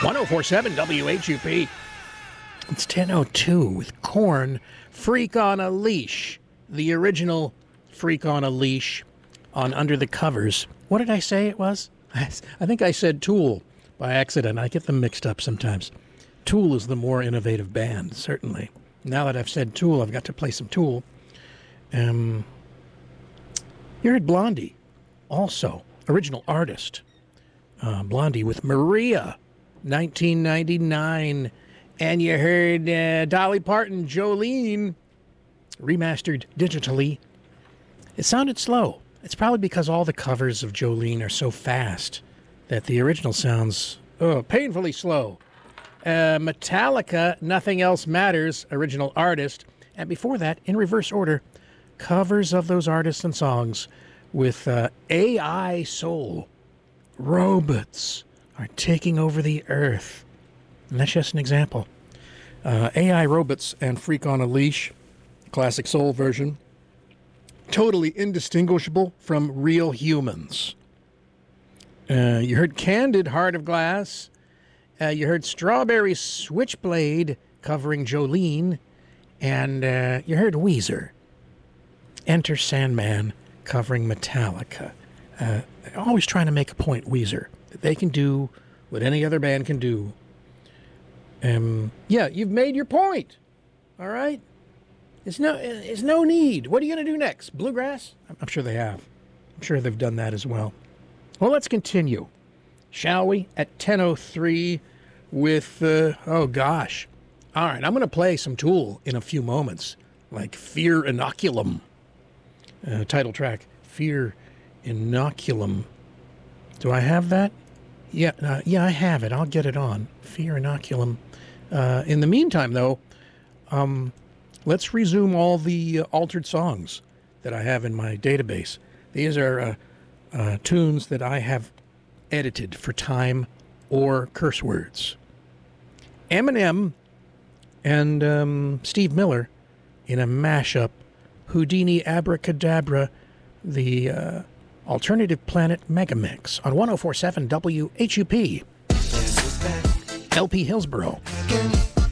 1047 WHUP. It's 10:02 with Korn, Freak on a Leash. The original Freak on a Leash on Under the Covers. What did I say it was? I think I said Tool by accident. I get them mixed up sometimes. Tool is the more innovative band, certainly. Now that I've said Tool, I've got to play some Tool. You heard Blondie, also. Original artist. Blondie with Maria, 1999. And you heard Dolly Parton, Jolene, remastered digitally. It sounded slow. It's probably because all the covers of Jolene are so fast that the original sounds painfully slow. Metallica, Nothing Else Matters, original artist. And before that, in reverse order, covers of those artists and songs with AI Soul. Robots are taking over the earth. And that's just an example. AI Robots and Freak on a Leash, classic soul version. Totally indistinguishable from real humans. You heard Candid, Heart of Glass. You heard Strawberry Switchblade covering Jolene. And you heard Weezer, Enter Sandman, covering Metallica. Always trying to make a point, Weezer. They can do what any other band can do. Yeah, you've made your point. All right? There's no need. What are you going to do next? Bluegrass? I'm sure they have. I'm sure they've done that as well. Well, let's continue, shall we? At 10:03 with, oh gosh. All right, I'm going to play some Tool in a few moments, like Fear Inoculum. Title track, Fear Inoculum. Do I have that? Yeah, I have it. I'll get it on. Fear Inoculum. In the meantime, though, let's resume all the altered songs that I have in my database. These are tunes that I have edited for time or curse words. Eminem and Steve Miller in a mashup, Houdini Abracadabra, the Alternative Planet Megamix on 1047 WHUP. LP Hillsborough.